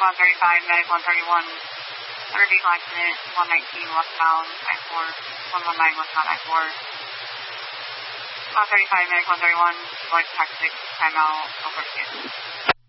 135, medic 131. Motor vehicle accident 119 westbound I-4, 119 westbound I-4. 135, medic 131, voice tactic, timeout, over again.